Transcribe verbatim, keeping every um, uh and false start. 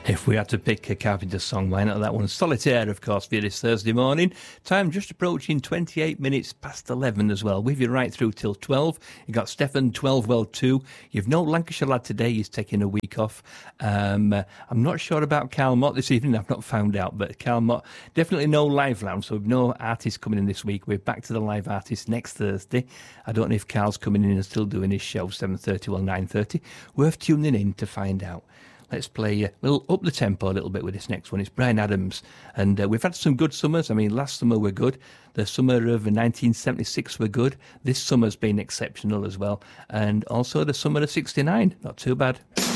If we had to pick a Carpenter song, why not that one? Solitaire, of course, for this Thursday morning. Time just approaching twenty-eight minutes past eleven as well. With you right through till twelve. You got Stefan Twelvewell too. You've no Lancashire lad today. He's taking a week off. Um, uh, I'm not sure about Carl Mott this evening. I've not found out, but Carl Mott, definitely no live lounge. So we've no artists coming in this week. We're back to the live artists next Thursday. I don't know if Carl's coming in and still doing his show, seven thirty or nine thirty. Worth tuning in to find out. Let's play a little up the tempo a little bit with this next one. It's Bryan Adams. And uh, we've had some good summers. I mean, last summer were good. The summer of nineteen seventy-six were good. This summer's been exceptional as well. And also the summer of sixty-nine. Not too bad.